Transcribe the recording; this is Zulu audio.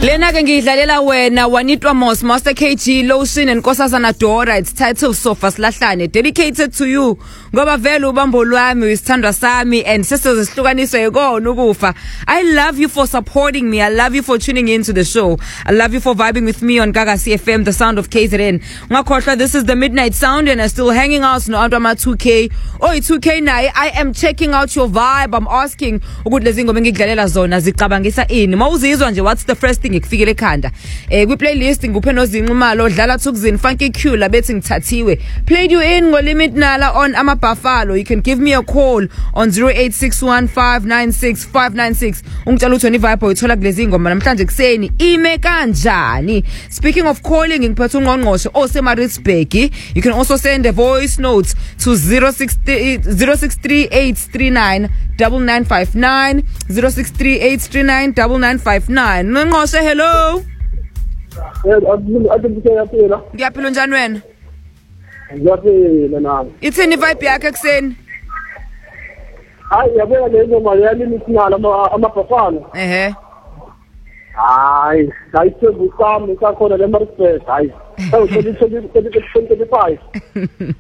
Lena ke ngidlalela wena Wanitwa Mos Master KG Lotion and Nkosazana Dora. It's titled Sofa Silahlane, dedicated to you ngoba vele ubambo lwami isithandwa sami and sisters sihlukaniswe yikona ukufa. I love you for supporting me. I love you for tuning into the show. I love you for vibing with me on Gaga CFM, the sound of KZN. Ngakhohlwa, this is the midnight sound and I'm still hanging out no Andwama 2K. Oh, 2K naye, I am checking out your vibe. I'm asking ukuthi lezi ngoma ngidlalela zona zicabangisa ini. Mawuzizwa nje, what's the first thing ikufikele ekhanda? Kwi playlist nguphe nozinqumalo odlala Thukzin Funky Q labethi ngithathiwe. Played you in ngo limit nala on ama Buffalo. You can give me a call on 0861596596. Ungitshela ukuthi ni vibe uyithola kulezi ngoma namhlanje kuseni ime kanjani. Speaking of calling, ngiphethe ungqongqoshe oseMaritzburg. You can also send a voice note to 0638399959 0638399959. Ngqongqoshe, hello. Ngiyaphila njani wena? Ngiyaphila nami. Ithini vibe yakhe kuseni? Hayi yabona le ngoma yalimithingala ama-Buffalo. Hayi, sayithemba usami sakhona le Maritzburg. Hayi. 2025.